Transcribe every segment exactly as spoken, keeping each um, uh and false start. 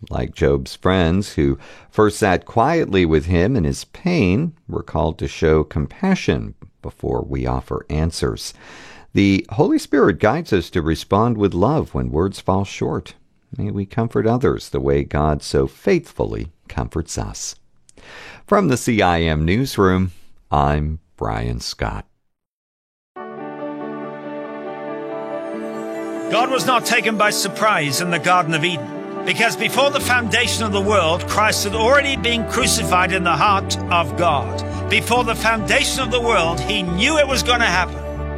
Like Job's friends who first sat quietly with him in his pain, we're called to show compassion before we offer answers. The Holy Spirit guides us to respond with love when words fall short. May we comfort others the way God so faithfully comforts us. From the C I M Newsroom, I'm Brian Scott. God was not taken by surprise in the Garden of Eden, because before the foundation of the world, Christ had already been crucified in the heart of God. Before the foundation of the world, he knew it was going to happen.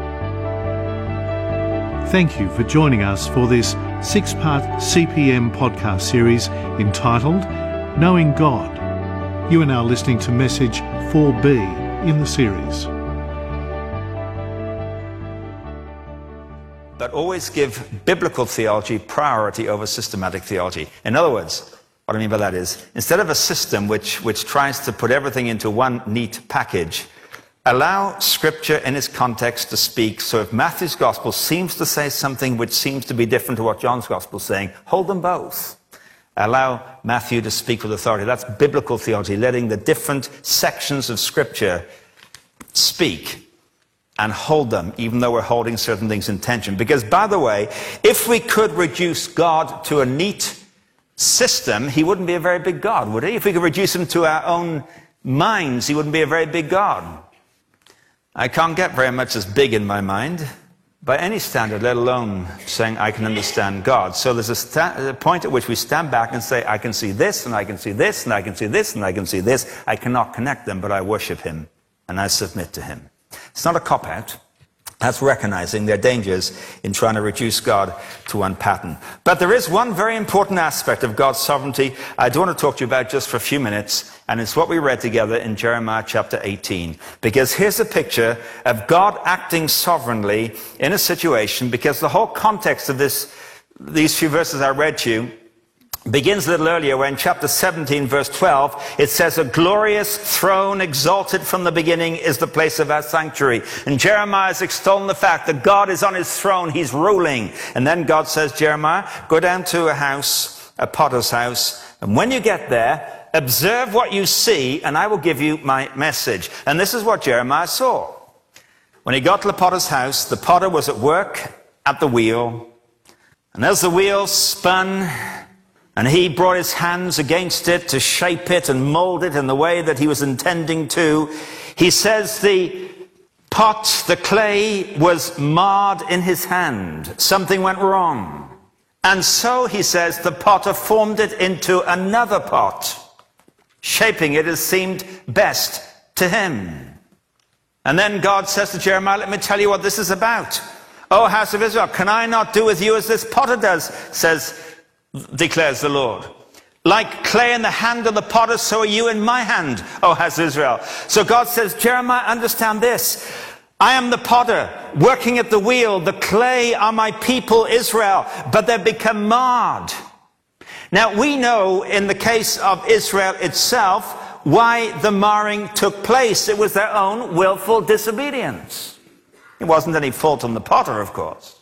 Thank you for joining us for this six-part C P M podcast series entitled Knowing God. You are now listening to message four B in the series. But always give biblical theology priority over systematic theology. In other words, what I mean by that is, instead of a system which, which tries to put everything into one neat package, allow Scripture in its context to speak. So if Matthew's Gospel seems to say something which seems to be different to what John's Gospel is saying, hold them both. Allow Matthew to speak with authority. That's biblical theology, letting the different sections of Scripture speak and hold them, even though we're holding certain things in tension. Because, by the way, if we could reduce God to a neat system, he wouldn't be a very big God, would he? If we could reduce him to our own minds, he wouldn't be a very big God. I can't get very much as big in my mind by any standard, let alone saying I can understand God. So there's a, sta- a point at which we stand back and say, I can see this, and I can see this, and I can see this, and I can see this. I cannot connect them, but I worship him, and I submit to him. It's not a cop-out. That's recognizing their dangers in trying to reduce God to one pattern. But there is one very important aspect of God's sovereignty I do want to talk to you about just for a few minutes, and it's what we read together in Jeremiah chapter eighteen. Because here's a picture of God acting sovereignly in a situation, because the whole context of this, these few verses I read to you begins a little earlier, where in chapter seventeen, verse twelve, it says, a glorious throne exalted from the beginning is the place of our sanctuary. And Jeremiah is extolling the fact that God is on his throne, he's ruling. And then God says, Jeremiah, go down to a house, a potter's house, and when you get there, observe what you see, and I will give you my message. And this is what Jeremiah saw. When he got to the potter's house, the potter was at work at the wheel, and as the wheel spun, and he brought his hands against it to shape it and mold it in the way that he was intending to, he says the pot, the clay, was marred in his hand. Something went wrong. And so, he says, the potter formed it into another pot, shaping it as seemed best to him. And then God says to Jeremiah, let me tell you what this is about. O house of Israel, can I not do with you as this potter does, says declares the Lord. Like clay in the hand of the potter, so are you in my hand, O house of Israel. So God says, Jeremiah, understand this. I am the potter, working at the wheel. The clay are my people, Israel, but they've become marred. Now, we know in the case of Israel itself why the marring took place. It was their own willful disobedience. It wasn't any fault on the potter, of course.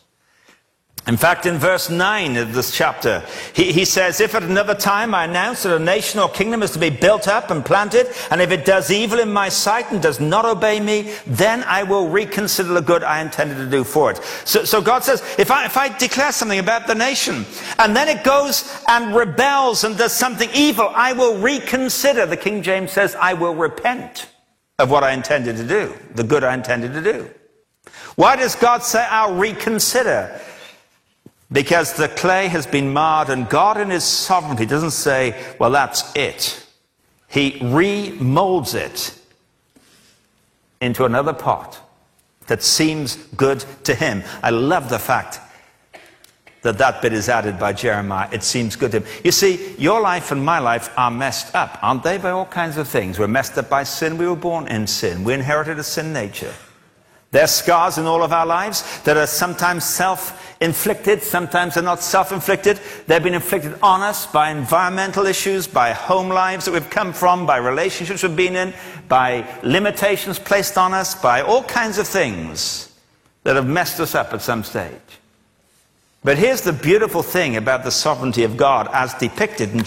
In fact, in verse nine of this chapter, he, he says, if at another time I announce that a nation or kingdom is to be built up and planted, and if it does evil in my sight and does not obey me, then I will reconsider the good I intended to do for it. So, so God says, if I, if I declare something about the nation, and then it goes and rebels and does something evil, I will reconsider. The King James says, I will repent of what I intended to do, the good I intended to do. Why does God say, I'll reconsider? Because the clay has been marred, and God in his sovereignty doesn't say, well, that's it. He remolds it into another pot that seems good to him. I love the fact that that bit is added by Jeremiah. It seems good to him. You see, your life and my life are messed up, aren't they? By all kinds of things. We're messed up by sin. We were born in sin. We inherited a sin nature. There are scars in all of our lives that are sometimes self-inflicted, sometimes they're not self-inflicted. They've been inflicted on us by environmental issues, by home lives that we've come from, by relationships we've been in, by limitations placed on us, by all kinds of things that have messed us up at some stage. But here's the beautiful thing about the sovereignty of God as depicted in